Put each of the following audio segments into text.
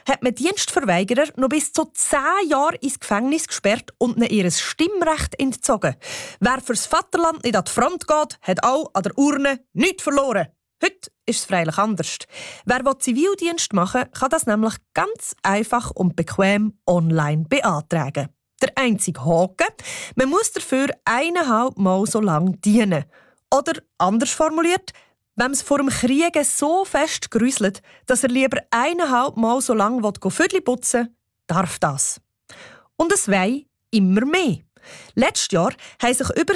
hat man Dienstverweigerer noch bis zu 10 Jahre ins Gefängnis gesperrt und ihnen ihr Stimmrecht entzogen. Wer fürs Vaterland nicht an die Front geht, hat auch an der Urne nichts verloren. Heute ist es freilich anders. Wer Zivildienst machen will, kann das nämlich ganz einfach und bequem online beantragen. Der einzige Haken: man muss dafür 1,5 Mal so lange dienen. Oder anders formuliert, wenn es vor dem Kriegen so fest grüselt, dass er lieber 1,5 Mal so lange Vödli putzen will, darf das. Und es wollen immer mehr. Letztes Jahr haben sich über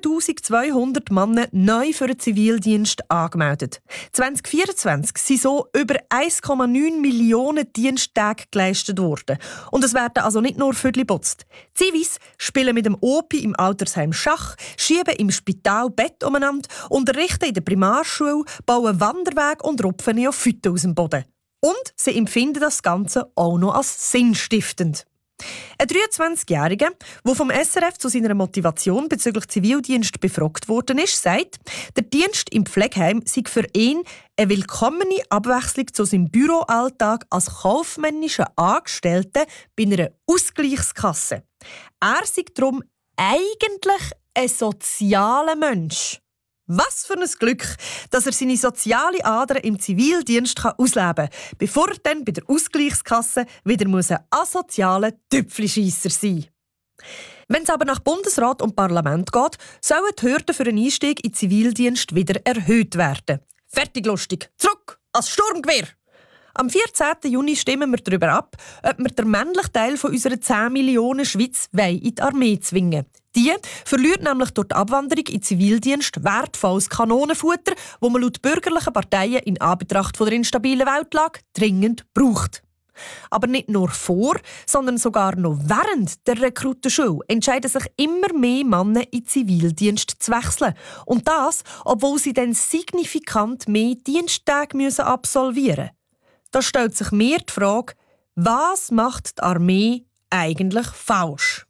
7200 Männer neu für den Zivildienst angemeldet. 2024 sind so über 1,9 Millionen Diensttage geleistet worden. Und es werden also nicht nur Vödli putzt. Zivis spielen mit dem Opi im Altersheim Schach, schieben im Spital Bett umeinander, unterrichten in der Primarschule, bauen Wanderwege und rupfen Neophyten aus dem Boden. Und sie empfinden das Ganze auch noch als sinnstiftend. Ein 23-Jähriger, der vom SRF zu seiner Motivation bezüglich Zivildienst befragt worden ist, sagt, der Dienst im Pflegeheim sei für ihn eine willkommene Abwechslung zu seinem Büroalltag als kaufmännischer Angestellter bei einer Ausgleichskasse. Er sei darum eigentlich ein sozialer Mensch. Was für ein Glück, dass er seine soziale Ader im Zivildienst ausleben kann, bevor er dann bei der Ausgleichskasse wieder ein asozialer Tüpfelscheisser sein muss. Wenn es aber nach Bundesrat und Parlament geht, sollen die Hürden für einen Einstieg in den Zivildienst wieder erhöht werden. Fertig lustig, zurück als Sturmgewehr! Am 14. Juni stimmen wir darüber ab, ob wir den männlichen Teil von unserer 10 Millionen Schweiz in die Armee zwingen. Die verliert nämlich durch die Abwanderung in den Zivildienst wertvolles Kanonenfutter, das man laut bürgerlichen Parteien in Anbetracht der instabilen Weltlage dringend braucht. Aber nicht nur vor, sondern sogar noch während der Rekrutenschule entscheiden sich immer mehr Männer in den Zivildienst zu wechseln. Und das, obwohl sie dann signifikant mehr Diensttage absolvieren müssen. Da stellt sich mir die Frage, was macht die Armee eigentlich falsch?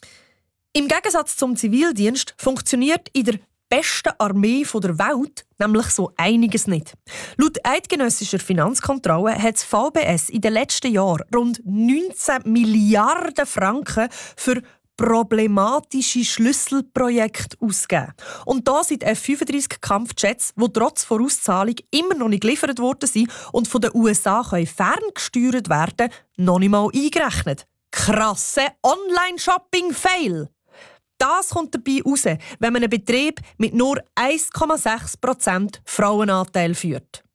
Im Gegensatz zum Zivildienst funktioniert in der besten Armee der Welt nämlich so einiges nicht. Laut eidgenössischer Finanzkontrolle hat das VBS in den letzten Jahren rund 19 Milliarden Franken für problematische Schlüsselprojekte ausgegeben. Und da sind F-35 Kampfjets, die trotz Vorauszahlung immer noch nicht geliefert worden sind und von den USA ferngesteuert werden, noch nicht mal eingerechnet. Krasse Online-Shopping-Fail! Das kommt dabei raus, wenn man einen Betrieb mit nur 1,6% Frauenanteil führt.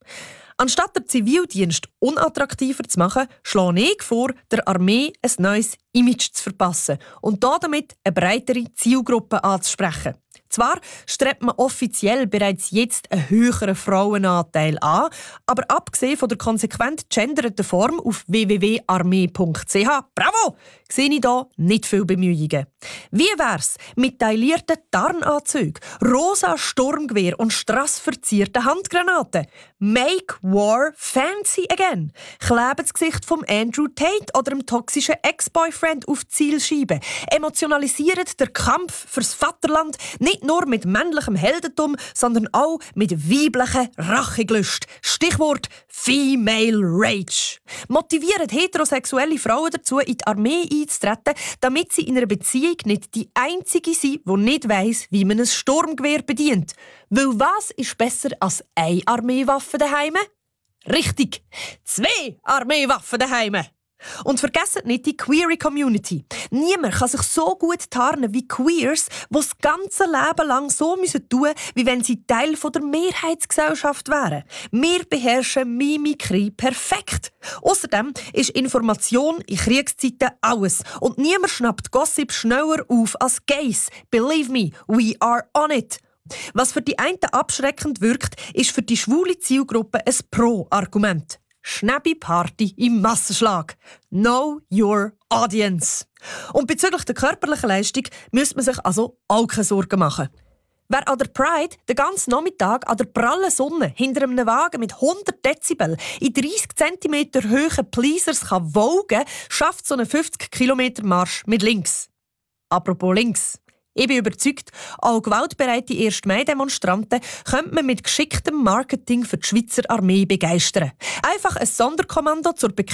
Anstatt den Zivildienst unattraktiver zu machen, schlage ich vor, der Armee ein neues Image zu verpassen und damit eine breitere Zielgruppe anzusprechen. Zwar strebt man offiziell bereits jetzt einen höheren Frauenanteil an, aber abgesehen von der konsequent genderten Form auf www.armee.ch, bravo, sehe ich hier nicht viel Bemühungen. Wie wär's mit taillierten Tarnanzügen, rosa Sturmgewehr und strassverzierten Handgranaten? Make war fancy again. Kleben das Gesicht von Andrew Tate oder dem toxischen Ex-Boyfriend auf die Zielscheibe. Emotionalisiert der Kampf fürs Vaterland nicht nur mit männlichem Heldentum, sondern auch mit weiblichen Rachegelüst. Stichwort Female Rage. Motiviert heterosexuelle Frauen dazu, in die Armee einzutreten, damit sie in einer Beziehung nicht die Einzige sind, die nicht weiss, wie man ein Sturmgewehr bedient. Weil was ist besser als eine Armeewaffe daheim? Richtig, 2 Armeewaffen daheim. Und vergesst nicht die Queer-Community. Niemand kann sich so gut tarnen wie Queers, die das ganze Leben lang so tun müssen, wie wenn sie Teil der Mehrheitsgesellschaft wären. Wir beherrschen Mimikry perfekt. Außerdem ist Information in Kriegszeiten alles. Und niemand schnappt Gossip schneller auf als Gays. Believe me, we are on it. Was für die einen abschreckend wirkt, ist für die schwule Zielgruppe ein Pro-Argument. Schnäbi-Party im Massenschlag. Know your audience. Und bezüglich der körperlichen Leistung müsste man sich also auch keine Sorgen machen. Wer an der Pride den ganzen Nachmittag an der prallen Sonne hinter einem Wagen mit 100 Dezibel in 30 cm hohen Pleasers kann wogen, schafft so einen 50-Kilometer-Marsch mit links. Apropos links. Ich bin überzeugt, auch gewaltbereite 1. Mai-Demonstranten könnte man mit geschicktem Marketing für die Schweizer Armee begeistern. Einfach ein Sonderkommando zur Bekämpfung